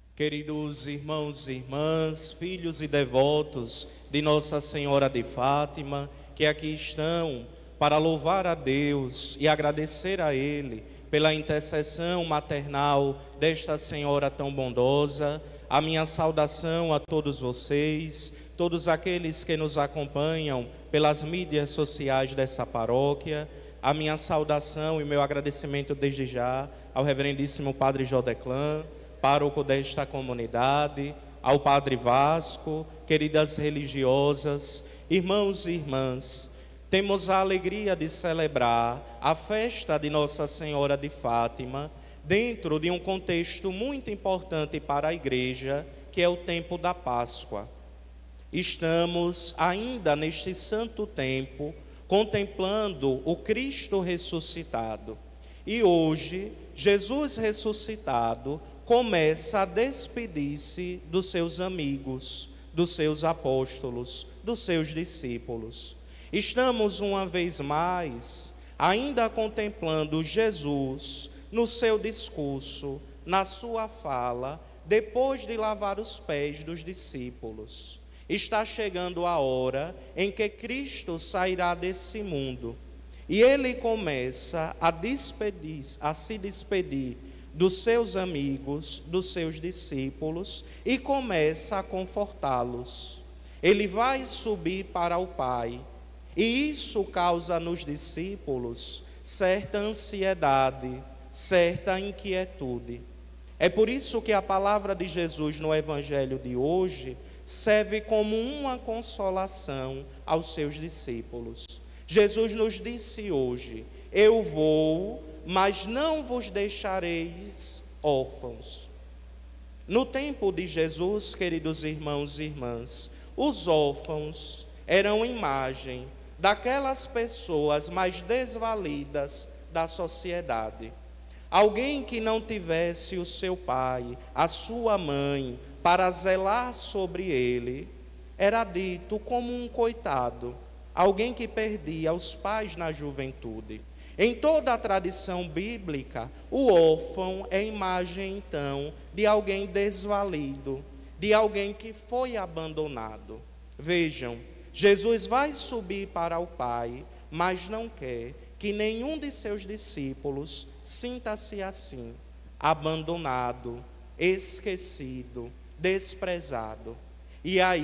Queridos irmãos e irmãs, filhos e devotos de Nossa Senhora de Fátima, que aqui estão para louvar a Deus e agradecer a Ele pela intercessão maternal desta Senhora tão bondosa, a minha saudação a todos vocês, todos aqueles que nos acompanham pelas mídias sociais dessa paróquia, a minha saudação e meu agradecimento desde já ao reverendíssimo Padre Jodeclan, pároco desta comunidade, ao Padre Vasco, queridas religiosas, irmãos e irmãs. Temos a alegria de celebrar a festa de Nossa Senhora de Fátima dentro de um contexto muito importante para a Igreja, que é o tempo da Páscoa. Estamos ainda neste santo tempo contemplando o Cristo ressuscitado. E hoje, Jesus ressuscitado começa a despedir-se dos seus amigos, dos seus apóstolos, dos seus discípulos. Estamos uma vez mais ainda contemplando Jesus no seu discurso, na sua fala, depois de lavar os pés dos discípulos. Está chegando a hora em que Cristo sairá desse mundo e ele começa a se despedir dos seus amigos, dos seus discípulos, e começa a confortá-los. Ele vai subir para o Pai, e isso causa nos discípulos certa ansiedade, certa inquietude. É por isso que a palavra de Jesus no Evangelho de hoje serve como uma consolação aos seus discípulos. Jesus nos disse hoje: eu vou, mas não vos deixareis órfãos. No tempo de Jesus, queridos irmãos e irmãs, os órfãos eram imagem daquelas pessoas mais desvalidas da sociedade. Alguém que não tivesse o seu pai, a sua mãe, para zelar sobre ele, era dito como um coitado, alguém que perdia os pais na juventude. Em toda a tradição bíblica, o órfão é imagem, então, de alguém desvalido, de alguém que foi abandonado. Vejam, Jesus vai subir para o Pai, mas não quer que nenhum de seus discípulos sinta-se assim, abandonado, esquecido, desprezado. E aí,